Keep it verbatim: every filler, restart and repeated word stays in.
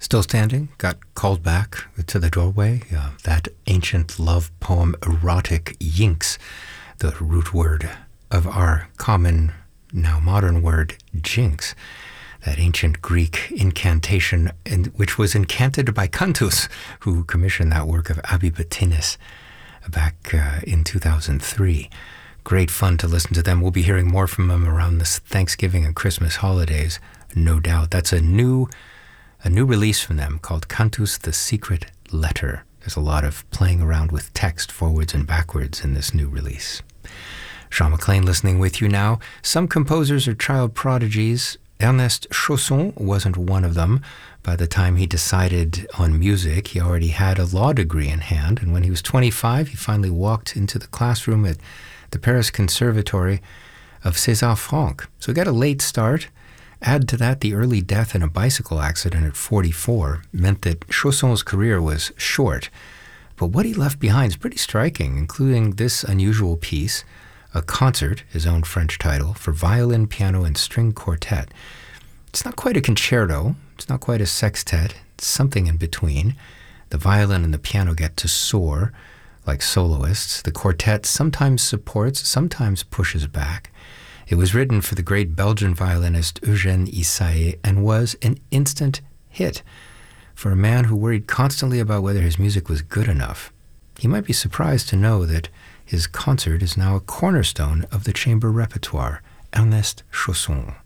Still standing, got called back to the doorway. Uh, that ancient love poem, erotic yinks, the root word of our common, now modern word, jinx. That ancient Greek incantation, in, which was incanted by Cantus, who commissioned that work of Abibatinus back uh, in two thousand three. Great fun to listen to them. We'll be hearing more from them around this Thanksgiving and Christmas holidays, no doubt. That's a new a new release from them called Cantus the Secret Letter. There's a lot of playing around with text forwards and backwards in this new release. Sean McLean listening with you now. Some composers are child prodigies. Ernest Chausson wasn't one of them. By the time he decided on music, he already had a law degree in hand, and when he was twenty-five, he finally walked into the classroom at the Paris Conservatory of César Franck. So he got a late start. Add to that the early death in a bicycle accident at forty-four meant that Chausson's career was short. But what he left behind is pretty striking, including this unusual piece, a concert, his own French title, for violin, piano, and string quartet. It's not quite a concerto. It's not quite a sextet. It's something in between. The violin and the piano get to soar like soloists. The quartet sometimes supports, sometimes pushes back. It was written for the great Belgian violinist Eugène Ysaÿe and was an instant hit for a man who worried constantly about whether his music was good enough. He might be surprised to know that his concert is now a cornerstone of the chamber repertoire, Ernest Chausson.